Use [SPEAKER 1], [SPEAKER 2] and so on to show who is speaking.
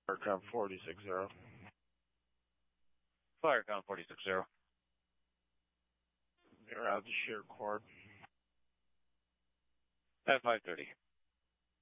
[SPEAKER 1] Firecom 460.
[SPEAKER 2] Firecom 460.
[SPEAKER 1] You're out to share cord.
[SPEAKER 2] At 5:30.